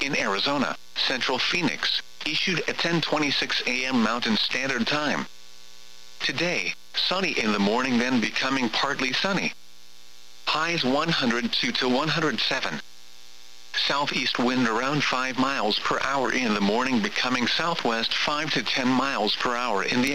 in Arizona, Central Phoenix, issued at 10:26 a.m. Mountain Standard Time. Today, sunny in the morning, then becoming partly sunny. Highs 102 to 107. Southeast wind around 5 miles per hour in the morning, becoming southwest 5 to 10 miles per hour in the